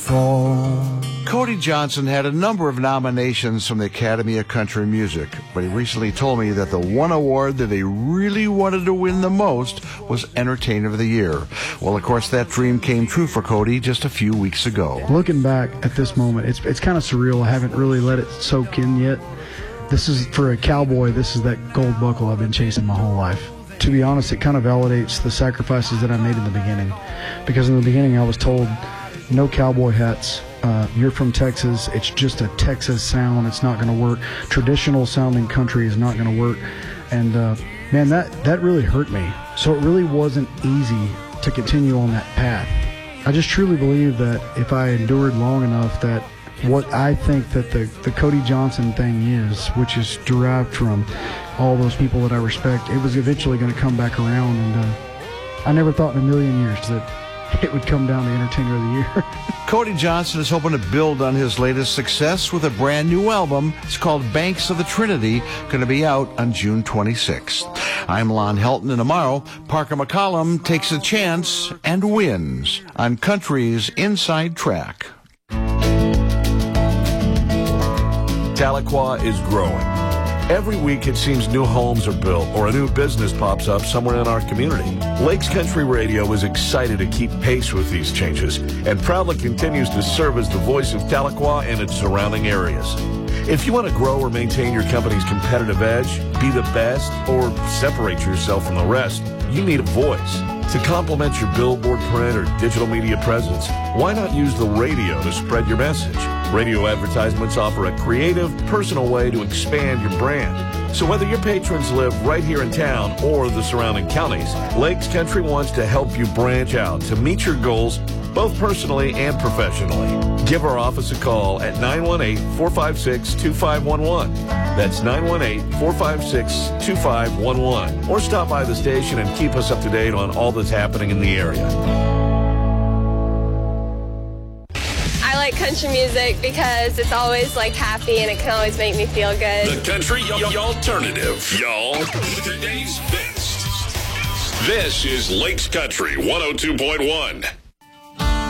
Cody Johnson had a number of nominations from the Academy of Country Music, but he recently told me that the one award that he really wanted to win the most was Entertainer of the Year. Well, of course, that dream came true for Cody just a few weeks ago. Looking back at this moment, it's kind of surreal. I haven't really let it soak in yet. This is, for a cowboy, this is that gold buckle I've been chasing my whole life. To be honest, it kind of validates the sacrifices that I made in the beginning. Because in the beginning I was told, no cowboy hats. You're from Texas. It's just a Texas sound. It's not going to work. Traditional sounding country is not going to work. And, man, that really hurt me. So it really wasn't easy to continue on that path. I just truly believe that if I endured long enough, that what I think that the Cody Johnson thing is, which is derived from all those people that I respect, it was eventually going to come back around. And I never thought in a million years that it would come down to Entertainer of the Year. Cody Johnson is hoping to build on his latest success with a brand new album. It's called Banks of the Trinity, going to be out on June 26th. I'm Lon Helton, and tomorrow, Parker McCollum takes a chance and wins on Country's Inside Track. Tahlequah is growing. Every week it seems new homes are built or a new business pops up somewhere in our community. Lakes Country Radio is excited to keep pace with these changes and proudly continues to serve as the voice of Tahlequah and its surrounding areas. If you want to grow or maintain your company's competitive edge, be the best, or separate yourself from the rest, you need a voice. To complement your billboard, print, or digital media presence, why not use the radio to spread your message? Radio advertisements offer a creative, personal way to expand your brand. So whether your patrons live right here in town or the surrounding counties, Lakes Country wants to help you branch out to meet your goals both personally and professionally. Give our office a call at 918-456-2511. That's 918-456-2511. Or stop by the station and keep us up to date on all that's happening in the area. I like country music because it's always like happy and it can always make me feel good. The country alternative, y'all. Today's best. This is Lakes Country 102.1.